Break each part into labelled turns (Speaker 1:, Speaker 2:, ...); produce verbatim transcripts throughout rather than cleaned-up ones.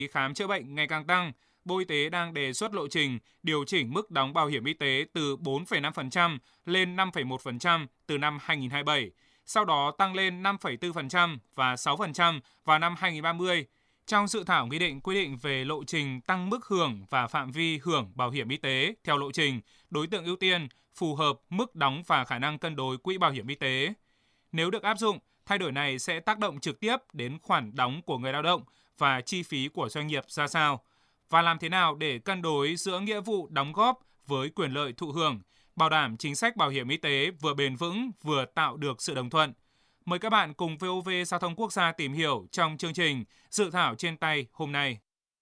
Speaker 1: khám chữa bệnh ngày càng tăng, Bộ Y tế đang đề xuất lộ trình điều chỉnh mức đóng bảo hiểm y tế từ bốn phẩy năm phần trăm lên năm phẩy một phần trăm từ năm hai nghìn không trăm hai mươi bảy, sau đó tăng lên năm phẩy bốn phần trăm và sáu phần trăm vào năm hai nghìn không trăm ba mươi. Trong dự thảo nghị định quy định về lộ trình tăng mức hưởng và phạm vi hưởng bảo hiểm y tế theo lộ trình, đối tượng ưu tiên, phù hợp mức đóng và khả năng cân đối quỹ bảo hiểm y tế. Nếu được áp dụng, thay đổi này sẽ tác động trực tiếp đến khoản đóng của người lao động và chi phí của doanh nghiệp ra sao, và làm thế nào để cân đối giữa nghĩa vụ đóng góp với quyền lợi thụ hưởng, bảo đảm chính sách bảo hiểm y tế vừa bền vững vừa tạo được sự đồng thuận. Mời các bạn cùng vê o vê Giao thông Quốc gia tìm hiểu trong chương trình Dự thảo trên tay hôm nay.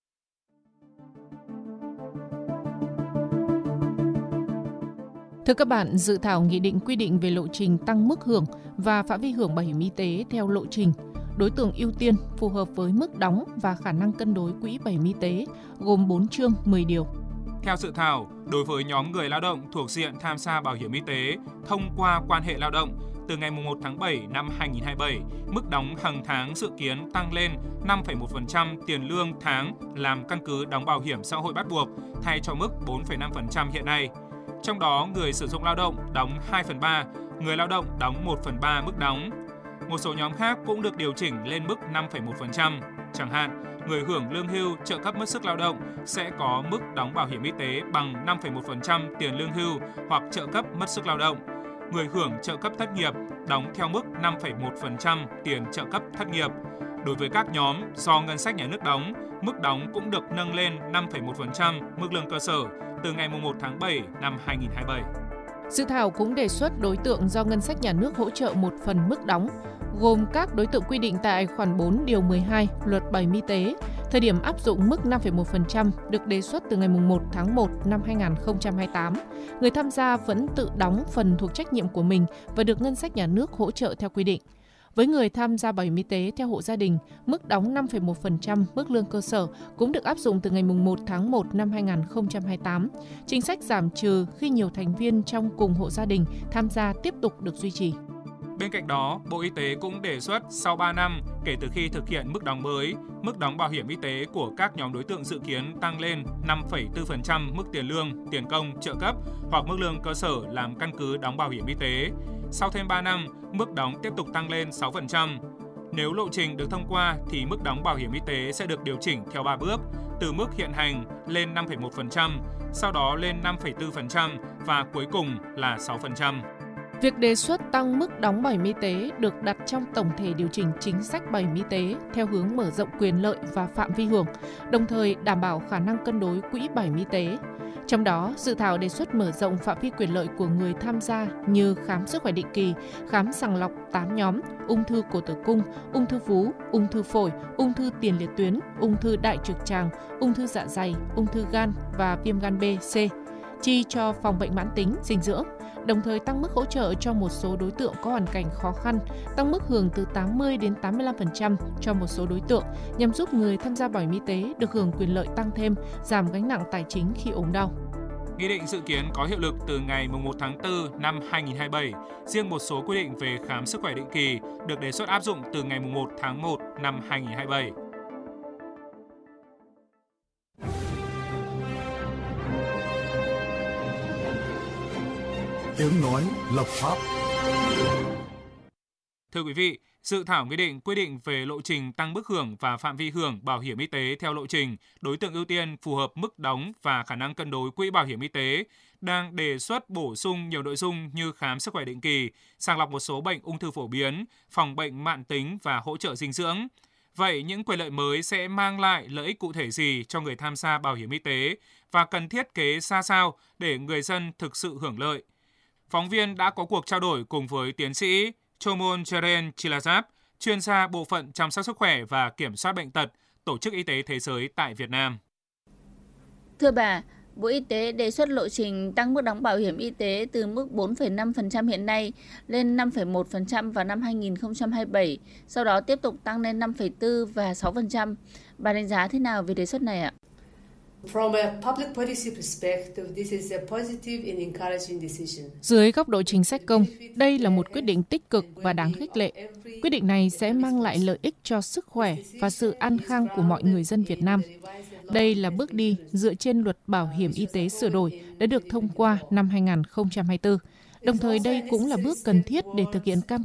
Speaker 2: Thưa các bạn, dự thảo nghị định quy định về lộ trình tăng mức hưởng và phạm vi hưởng bảo hiểm y tế theo lộ trình, đối tượng ưu tiên phù hợp với mức đóng và khả năng cân đối quỹ bảo hiểm y tế, gồm bốn chương mười điều.
Speaker 1: Theo dự thảo, đối với nhóm người lao động thuộc diện tham gia bảo hiểm y tế thông qua quan hệ lao động, từ ngày mùng một tháng bảy năm hai nghìn không trăm hai mươi bảy, mức đóng hàng tháng dự kiến tăng lên năm phẩy một phần trăm tiền lương tháng làm căn cứ đóng bảo hiểm xã hội bắt buộc, thay cho mức bốn phẩy năm phần trăm hiện nay. Trong đó, người sử dụng lao động đóng hai phần ba, người lao động đóng một phần ba mức đóng. Một số nhóm khác cũng được điều chỉnh lên mức năm phẩy một phần trăm. Chẳng hạn, người hưởng lương hưu, trợ cấp mất sức lao động sẽ có mức đóng bảo hiểm y tế bằng năm phẩy một phần trăm tiền lương hưu hoặc trợ cấp mất sức lao động. Người hưởng trợ cấp thất nghiệp đóng theo mức năm phẩy một phần trăm tiền trợ cấp thất nghiệp. Đối với các nhóm do ngân sách nhà nước đóng, mức đóng cũng được nâng lên năm phẩy một phần trăm mức lương cơ sở từ ngày mùng một tháng bảy năm hai nghìn không trăm hai mươi bảy.
Speaker 2: Dự thảo cũng đề xuất đối tượng do ngân sách nhà nước hỗ trợ một phần mức đóng, gồm các đối tượng quy định tại khoản bốn điều mười hai Luật Bảo hiểm y tế. Thời điểm áp dụng mức năm phẩy một phần trăm được đề xuất từ ngày mùng một tháng một năm hai nghìn không trăm hai mươi tám. Người tham gia vẫn tự đóng phần thuộc trách nhiệm của mình và được ngân sách nhà nước hỗ trợ theo quy định. Với người tham gia bảo hiểm y tế theo hộ gia đình, mức đóng năm phẩy một phần trăm mức lương cơ sở cũng được áp dụng từ ngày mùng một tháng một năm hai nghìn không trăm hai mươi tám. Chính sách giảm trừ khi nhiều thành viên trong cùng hộ gia đình tham gia tiếp tục được duy trì.
Speaker 1: Bên cạnh đó, Bộ Y tế cũng đề xuất sau ba năm kể từ khi thực hiện mức đóng mới, mức đóng bảo hiểm y tế của các nhóm đối tượng dự kiến tăng lên năm phẩy bốn phần trăm mức tiền lương, tiền công, trợ cấp hoặc mức lương cơ sở làm căn cứ đóng bảo hiểm y tế. Sau thêm ba năm, mức đóng tiếp tục tăng lên sáu phần trăm. Nếu lộ trình được thông qua thì mức đóng bảo hiểm y tế sẽ được điều chỉnh theo ba bước, từ mức hiện hành lên năm phẩy một phần trăm, sau đó lên năm phẩy bốn phần trăm và cuối cùng là sáu phần trăm.
Speaker 2: Việc đề xuất tăng mức đóng bảo hiểm y tế được đặt trong tổng thể điều chỉnh chính sách bảo hiểm y tế theo hướng mở rộng quyền lợi và phạm vi hưởng, đồng thời đảm bảo khả năng cân đối quỹ bảo hiểm y tế. Trong đó, dự thảo đề xuất mở rộng phạm vi quyền lợi của người tham gia như khám sức khỏe định kỳ, khám sàng lọc tám nhóm, ung thư cổ tử cung, ung thư vú, ung thư phổi, ung thư tiền liệt tuyến, ung thư đại trực tràng, ung thư dạ dày, ung thư gan và viêm gan B, C, chi cho phòng bệnh mãn tính, dinh dưỡng. Đồng thời tăng mức hỗ trợ cho một số đối tượng có hoàn cảnh khó khăn, tăng mức hưởng từ tám mươi đến tám mươi lăm phần trăm cho một số đối tượng nhằm giúp người tham gia bảo hiểm y tế được hưởng quyền lợi tăng thêm, giảm gánh nặng tài chính khi ốm đau.
Speaker 1: Nghị định dự kiến có hiệu lực từ ngày mùng một tháng tư năm hai nghìn không trăm hai mươi bảy. Riêng một số quy định về khám sức khỏe định kỳ được đề xuất áp dụng từ ngày mùng một tháng một năm hai nghìn không trăm hai mươi bảy.
Speaker 3: Tiếng nói lập pháp.
Speaker 1: Thưa quý vị, dự thảo nghị định quy định về lộ trình tăng mức hưởng và phạm vi hưởng bảo hiểm y tế theo lộ trình, đối tượng ưu tiên phù hợp mức đóng và khả năng cân đối quỹ bảo hiểm y tế đang đề xuất bổ sung nhiều nội dung như khám sức khỏe định kỳ, sàng lọc một số bệnh ung thư phổ biến, phòng bệnh mãn tính và hỗ trợ dinh dưỡng. Vậy những quyền lợi mới sẽ mang lại lợi ích cụ thể gì cho người tham gia bảo hiểm y tế và cần thiết kế ra sao để người dân thực sự hưởng lợi? Phóng viên đã có cuộc trao đổi cùng với tiến sĩ Chomon Cheren Chilazap, chuyên gia bộ phận chăm sóc sức khỏe và kiểm soát bệnh tật, Tổ chức Y tế Thế giới tại Việt Nam.
Speaker 4: Thưa bà, Bộ Y tế đề xuất lộ trình tăng mức đóng bảo hiểm y tế từ mức bốn phẩy năm phần trăm hiện nay lên năm phẩy một phần trăm vào năm hai nghìn không trăm hai mươi bảy, sau đó tiếp tục tăng lên năm phẩy bốn và sáu phần trăm. Bà đánh giá thế nào về đề xuất này ạ?
Speaker 2: Dưới góc độ chính sách công, đây là một quyết định tích cực và đáng khích lệ. Quyết định này sẽ mang lại lợi ích cho sức khỏe và sự an khang của mọi người dân Việt Nam. Đây là bước đi dựa trên luật bảo hiểm y tế sửa đổi đã được thông qua năm hai nghìn không trăm hai mươi tư. Đồng thời đây cũng là bước cần thiết để thực hiện cam